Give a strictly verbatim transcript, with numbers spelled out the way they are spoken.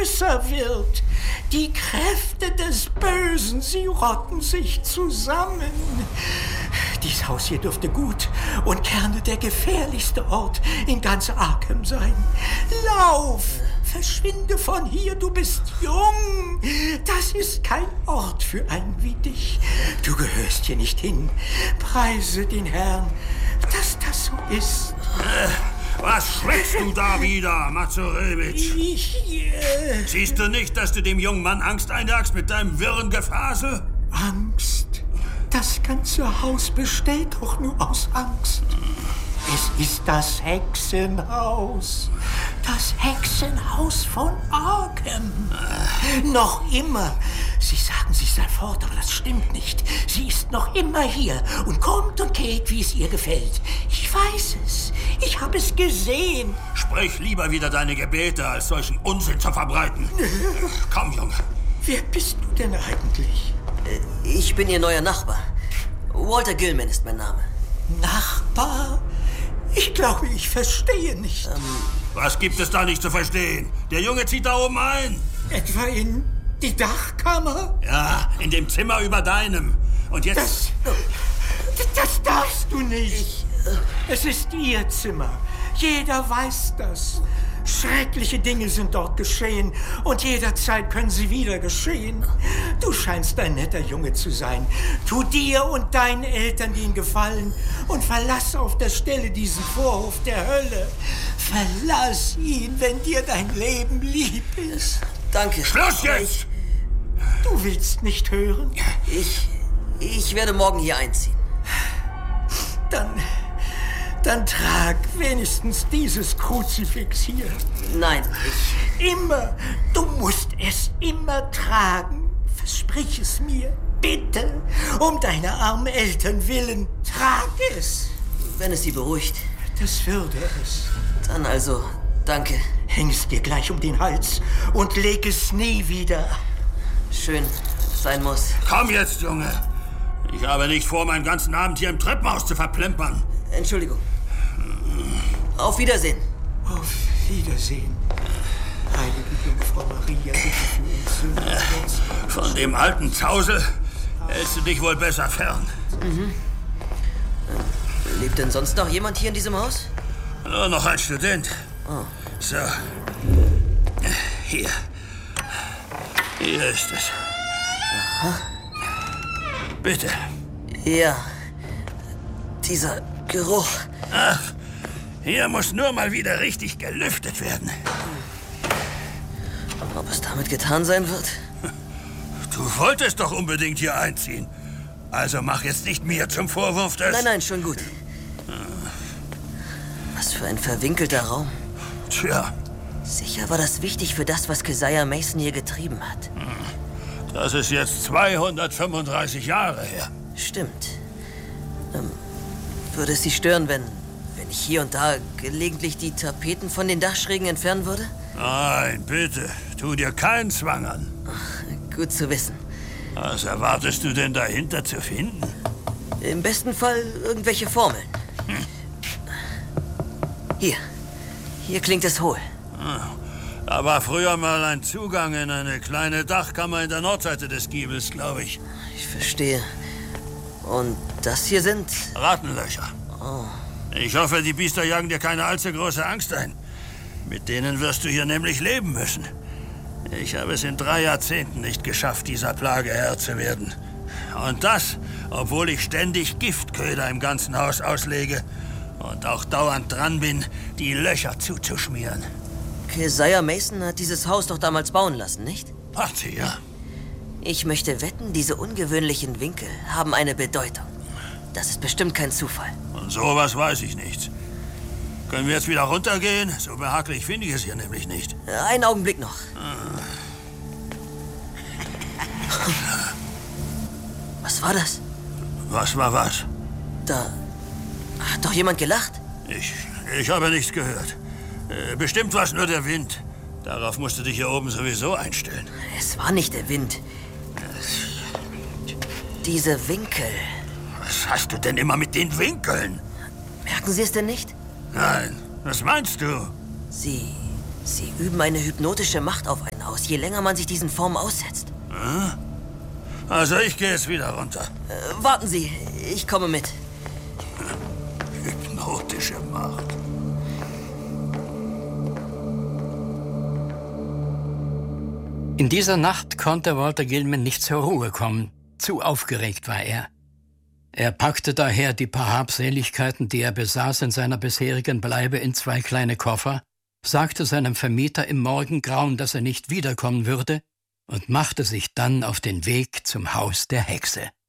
größer wird. Die Kräfte des Bösen, sie rotten sich zusammen. Dieses Haus hier dürfte gut und gerne der gefährlichste Ort in ganz Arkham sein. Lauf! Verschwinde von hier, du bist jung. Das ist kein Ort für einen wie dich. Du gehörst hier nicht hin. Preise den Herrn, dass das so ist. Äh, was schwätzt du da wieder, Mazurewitsch? Ich, äh... Siehst du nicht, dass du dem jungen Mann Angst einjagst mit deinem wirren Gefasel? Angst? Das ganze Haus besteht doch nur aus Angst. Es ist das Hexenhaus. Das Hexenhaus von Arkham. Noch immer. Sie sagen, sie sei fort, aber das stimmt nicht. Sie ist noch immer hier und kommt und geht, wie es ihr gefällt. Ich weiß es. Ich habe es gesehen. Sprich lieber wieder deine Gebete, als solchen Unsinn zu verbreiten. Komm, Junge. Wer bist du denn eigentlich? Ich bin Ihr neuer Nachbar. Walter Gilman ist mein Name. Nachbar? Ich glaube, ich verstehe nicht. Ähm, Was gibt es da nicht zu verstehen? Der Junge zieht da oben ein. Etwa in die Dachkammer? Ja, in dem Zimmer über deinem. Und jetzt... Das, das darfst du nicht. Ich, äh, es ist Ihr Zimmer. Jeder weiß das. Schreckliche Dinge sind dort geschehen und jederzeit können sie wieder geschehen. Du scheinst ein netter Junge zu sein. Tu dir und deinen Eltern den Gefallen und verlass auf der Stelle diesen Vorhof der Hölle. Verlass ihn, wenn dir dein Leben lieb ist. Danke. Schluss jetzt! Du willst nicht hören? Ich, ich werde morgen hier einziehen. Dann... Dann trag wenigstens dieses Kruzifix hier. Nein, ich... Immer. Du musst es immer tragen. Versprich es mir. Bitte. Um deiner armen Eltern willen. Trag es. Wenn es Sie beruhigt. Das würde es. Dann also, danke. Häng es dir gleich um den Hals und leg es nie wieder. Schön, sein muss. Komm jetzt, Junge. Ich habe nicht vor, meinen ganzen Abend hier im Treppenhaus zu verplempern. Entschuldigung. Auf Wiedersehen. Auf Wiedersehen. Heilige Jungfrau Maria, bitte für uns Sünder jetzt. Von dem alten Zausel hältst du dich wohl besser fern. Mhm. Lebt denn sonst noch jemand hier in diesem Haus? Nur noch ein Student. Oh. So. Hier. Hier ist es. Aha. Bitte. Ja. Dieser Geruch. Ach, hier muss nur mal wieder richtig gelüftet werden. Ob es damit getan sein wird? Du wolltest doch unbedingt hier einziehen. Also mach jetzt nicht mir zum Vorwurf, dass... Nein, nein, schon gut. Was für ein verwinkelter Raum. Tja. Sicher war das wichtig für das, was Keziah Mason hier getrieben hat. Das ist jetzt zweihundertfünfunddreißig Jahre her. Stimmt. Ähm, würde es Sie stören, wenn, wenn ich hier und da gelegentlich die Tapeten von den Dachschrägen entfernen würde? Nein, bitte. Tu dir keinen Zwang an. Ach, gut zu wissen. Was erwartest du denn dahinter zu finden? Im besten Fall irgendwelche Formeln. Hm. Hier. Hier klingt es hohl. Da war früher mal ein Zugang in eine kleine Dachkammer in der Nordseite des Giebels, glaube ich. Ich verstehe. Und das hier sind... Rattenlöcher. Oh. Ich hoffe, die Biester jagen dir keine allzu große Angst ein. Mit denen wirst du hier nämlich leben müssen. Ich habe es in drei Jahrzehnten nicht geschafft, dieser Plage Herr zu werden. Und das, obwohl ich ständig Giftköder im ganzen Haus auslege und auch dauernd dran bin, die Löcher zuzuschmieren. Keziah Mason hat dieses Haus doch damals bauen lassen, nicht? Hat sie, ja. Ich möchte wetten, diese ungewöhnlichen Winkel haben eine Bedeutung. Das ist bestimmt kein Zufall. Und sowas weiß ich nicht. Können wir jetzt wieder runtergehen? So behaglich finde ich es hier nämlich nicht. Einen Augenblick noch. Was war das? Was war was? Da hat doch jemand gelacht. Ich, ich habe nichts gehört. Bestimmt war es nur der Wind. Darauf musst du dich hier oben sowieso einstellen. Es war nicht der Wind. Diese Winkel. Was hast du denn immer mit den Winkeln? Merken Sie es denn nicht? Nein, was meinst du? Sie Sie üben eine hypnotische Macht auf einen aus, je länger man sich diesen Formen aussetzt. Hm? Also ich gehe jetzt wieder runter. Äh, warten Sie, ich komme mit. Hypnotische Macht. In dieser Nacht konnte Walter Gilman nicht zur Ruhe kommen. Zu aufgeregt war er. Er packte daher die paar Habseligkeiten, die er besaß, in seiner bisherigen Bleibe in zwei kleine Koffer, sagte seinem Vermieter im Morgengrauen, dass er nicht wiederkommen würde, und machte sich dann auf den Weg zum Haus der Hexe.